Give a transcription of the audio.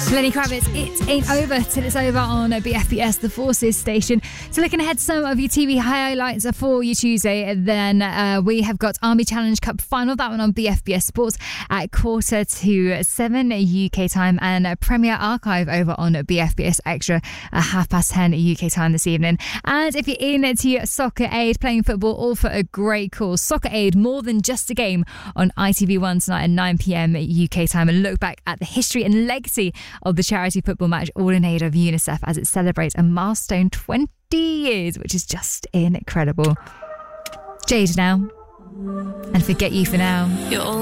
Lenny Kravitz, It Ain't Over Till It's Over on BFBS, the Forces station. So looking ahead to some of your TV highlights for you Tuesday, then we have got Army Challenge Cup final, that one on BFBS Sports at 7:15 UK time, and Premier Archive over on BFBS Extra at 10:30 UK time this evening. And if you're into Soccer Aid, playing football all for a great cause, Soccer Aid, more than just a game, on ITV1 tonight at 9 p.m. UK time, and look back at the history and legacy of the charity football match, all in aid of UNICEF, as it celebrates a milestone 20 years, which is just incredible. Jade now, and Forget You For Now.